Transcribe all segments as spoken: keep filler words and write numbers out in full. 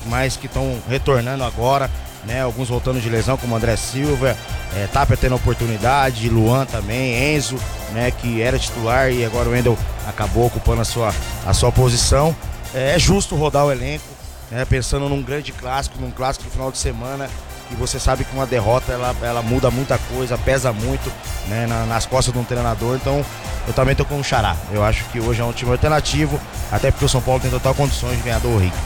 mas que estão retornando agora, né? Alguns voltando de lesão, como André Silva, é, Tapia tendo oportunidade, Luan também, Enzo, né? Que era titular e agora o Wendel acabou ocupando a sua, a sua posição. É, é justo rodar o elenco, né? Pensando num grande clássico, num clássico de final de semana, e você sabe que uma derrota ela, ela muda muita coisa, pesa muito, né, na, nas costas de um treinador. Então eu também tô com o Xará. Eu acho que hoje é um time alternativo, até porque o São Paulo tem total condições de ganhar do Rio.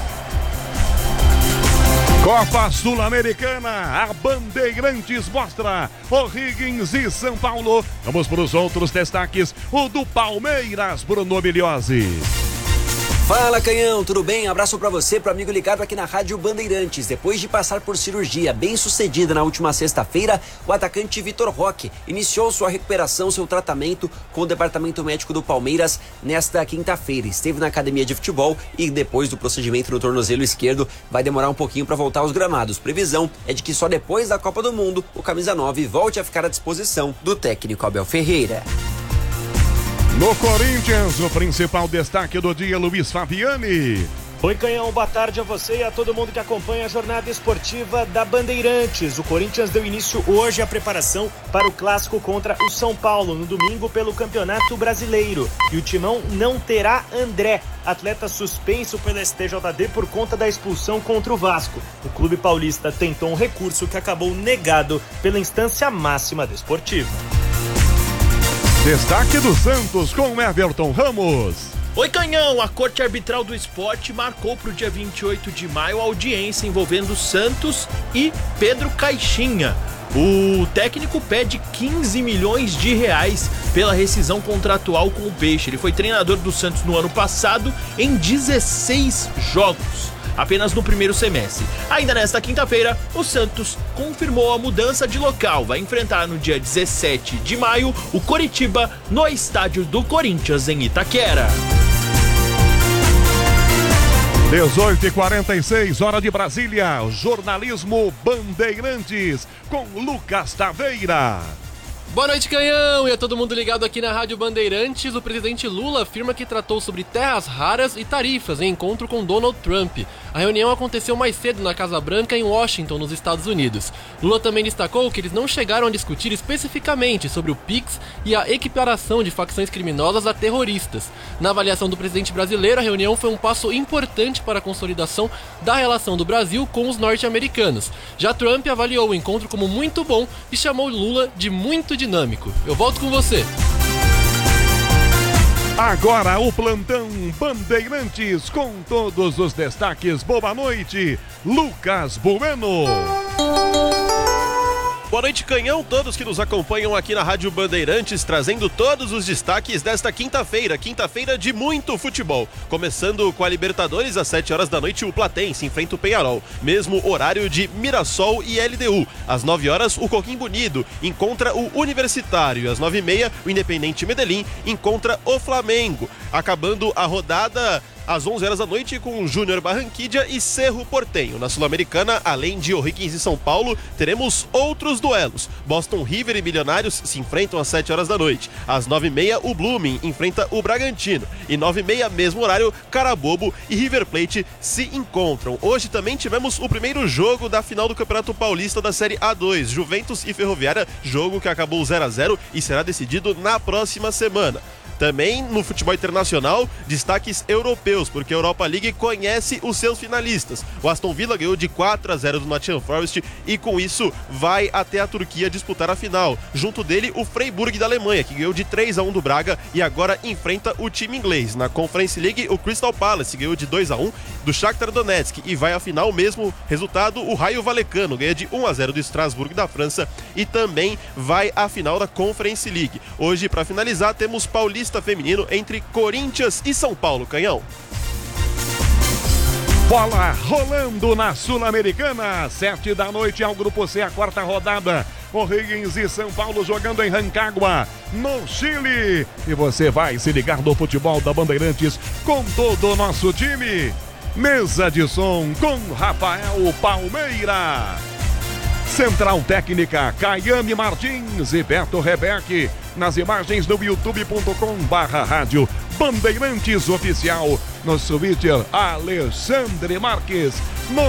Copa Sul-Americana, a Bandeirantes mostra O'Higgins e São Paulo. Vamos para os outros destaques, o do Palmeiras, Bruno Miliose. Fala, Canhão, tudo bem? Abraço pra você, pro amigo ligado aqui na Rádio Bandeirantes. Depois de passar por cirurgia bem sucedida na última sexta-feira, o atacante Vitor Roque iniciou sua recuperação, seu tratamento com o departamento médico do Palmeiras nesta quinta-feira. Esteve na academia de futebol e depois do procedimento no tornozelo esquerdo vai demorar um pouquinho para voltar aos gramados. Previsão é de que só depois da Copa do Mundo o camisa nove volte a ficar à disposição do técnico Abel Ferreira. No Corinthians, o principal destaque do dia, Luiz Fabiani. Oi, Canhão, boa tarde a você e a todo mundo que acompanha a jornada esportiva da Bandeirantes. O Corinthians deu início hoje à preparação para o clássico contra o São Paulo, no domingo pelo Campeonato Brasileiro. E o timão não terá André, atleta suspenso pela S T J D por conta da expulsão contra o Vasco. O clube paulista tentou um recurso que acabou negado pela instância máxima desportiva. Destaque do Santos com Everton Ramos. Oi, Canhão, a Corte Arbitral do Esporte marcou para o dia vinte e oito de maio a audiência envolvendo Santos e Pedro Caixinha. O técnico pede quinze milhões de reais pela rescisão contratual com o Peixe. Ele foi treinador do Santos no ano passado em dezesseis jogos, apenas no primeiro semestre. Ainda nesta quinta-feira, o Santos confirmou a mudança de local. Vai enfrentar no dia dezessete de maio o Coritiba no estádio do Corinthians em Itaquera. dezoito e quarenta e seis, hora de Brasília. Jornalismo Bandeirantes com Lucas Taveira. Boa noite, Canhão, e a todo mundo ligado aqui na Rádio Bandeirantes. O presidente Lula afirma que tratou sobre terras raras e tarifas em encontro com Donald Trump. A reunião aconteceu mais cedo na Casa Branca, em Washington, nos Estados Unidos. Lula também destacou que eles não chegaram a discutir especificamente sobre o Pix e a equiparação de facções criminosas a terroristas. Na avaliação do presidente brasileiro, a reunião foi um passo importante para a consolidação da relação do Brasil com os norte-americanos. Já Trump avaliou o encontro como muito bom e chamou Lula de muito dinâmico. Eu volto com você. Agora o plantão Bandeirantes com todos os destaques. Boa noite, Lucas Bueno. Boa noite, Canhão, todos que nos acompanham aqui na Rádio Bandeirantes, trazendo todos os destaques desta quinta-feira, quinta-feira de muito futebol. Começando com a Libertadores, às sete horas da noite, o Platense enfrenta o Peñarol, mesmo horário de Mirassol e L D U. Às nove horas, o Coquimbo Unido encontra o Universitário. Às nove e meia, o Independente Medellín encontra o Flamengo. Acabando a rodada às onze horas da noite com o Júnior Barranquilla e Cerro Porteño. Na Sul-Americana, além de O'Higgins e São Paulo, teremos outros duelos. Boston River e Milionários se enfrentam às sete horas da noite. Às nove e meia, o Blooming enfrenta o Bragantino. E nove e meia, mesmo horário, Carabobo e River Plate se encontram. Hoje também tivemos o primeiro jogo da final do Campeonato Paulista da Série A dois. Juventus e Ferroviária, jogo que acabou zero a zero e será decidido na próxima semana. Também no futebol internacional, destaques europeus, porque a Europa League conhece os seus finalistas. O Aston Villa ganhou de quatro a zero do Nottingham Forest e com isso vai até a Turquia disputar a final. Junto dele, o Freiburg da Alemanha, que ganhou de três a um do Braga e agora enfrenta o time inglês. Na Conference League, o Crystal Palace ganhou de dois a um do Shakhtar Donetsk e vai à final mesmo resultado. O Raio Vallecano ganha de um a zero do Strasbourg da França e também vai à final da Conference League. Hoje, para finalizar, temos Paulista feminino entre Corinthians e São Paulo, Canhão. Bola rolando na Sul-Americana, sete da noite ao Grupo C, a quarta rodada. O'Higgins e São Paulo jogando em Rancagua, no Chile. E você vai se ligar no futebol da Bandeirantes com todo o nosso time. Mesa de som com Rafael Palmeira. Central Técnica, Caiane Martins e Beto Rebeck. Nas imagens no youtube ponto com barra rádio Bandeirantes Oficial. No Twitter, Alexandre Marques. No